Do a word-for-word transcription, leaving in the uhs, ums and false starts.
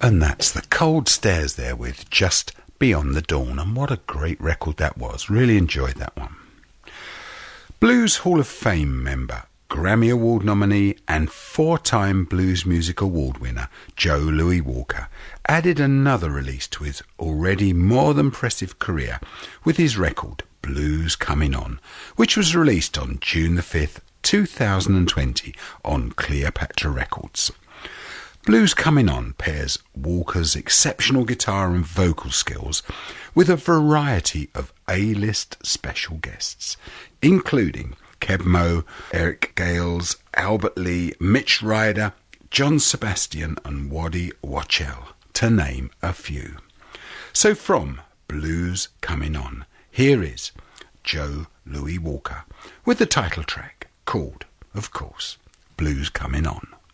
And that's the Cold Stairs there with Just Beyond the Dawn. And what a great record that was. Really enjoyed that one. Blues Hall of Fame member, Grammy Award nominee and four-time Blues Music Award winner Joe Louis Walker added another release to his already more than impressive career with his record Blues Coming On, which was released on June the fifth, two thousand twenty on Cleopatra Records. Blues Coming On pairs Walker's exceptional guitar and vocal skills with a variety of A-list special guests, including Keb Mo, Eric Gales, Albert Lee, Mitch Ryder, John Sebastian and Waddy Wachtel, to name a few. So from Blues Coming On, here is Joe Louis Walker with the title track called, of course, Blues Coming On.